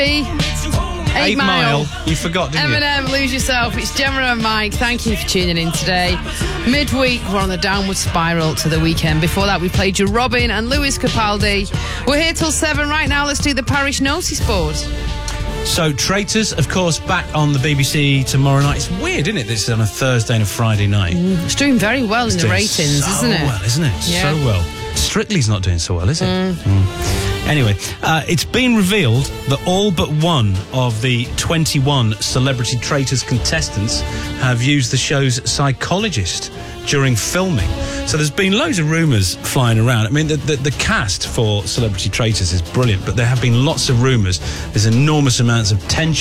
8 Mile. You forgot, didn't you? Eminem, Lose Yourself. It's Gemma and Mike. Thank you for tuning in today. Midweek, we're on the downward spiral to the weekend. Before that, we played you Robin and Lewis Capaldi. We're here till 7 right now. Let's do the parish notice board. So, Traitors, of course, back on the BBC tomorrow night. It's weird, isn't it? This is on a Thursday and a Friday night. It's doing very well in the ratings, isn't it? Well, isn't it? Yeah. So well. Strictly's not doing so well, is it? Anyway, it's been revealed that all but one of the 21 Celebrity Traitors contestants have used the show's psychologist during filming. So there's been loads of rumours flying around. I mean, the cast for Celebrity Traitors is brilliant, but there have been lots of rumours. There's enormous amounts of tension